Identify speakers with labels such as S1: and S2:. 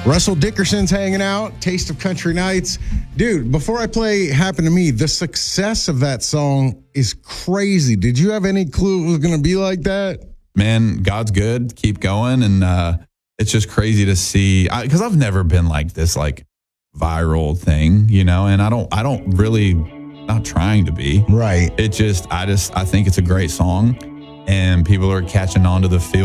S1: Russell Dickerson's hanging out. Taste of Country Nights. Dude, before I play Happen to Me, the success of that song is crazy. Did you have any clue it was going to be like that?
S2: Man, God's good. Keep going. And it's just crazy to see, because I've never been like this, like, viral thing, you know, and I don't really, not trying to be.
S1: Right.
S2: I think it's a great song, and people are catching on to the feel